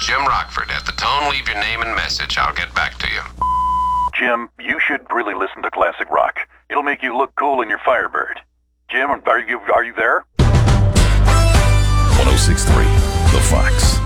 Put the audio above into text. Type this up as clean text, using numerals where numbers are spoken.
Jim Rockford. At the tone, leave your name and message. I'll get back to you. Jim, you should really listen to classic rock. It'll make you look cool in your Firebird. Jim, are you there? 106.3 The Fox.